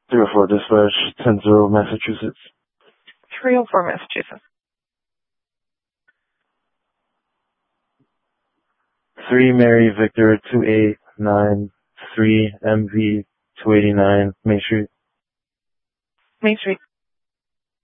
304 dispatch, 10-0 Massachusetts. 304 Massachusetts. 3 Mary Victor 2893 MV 289 Main Street. Main Street.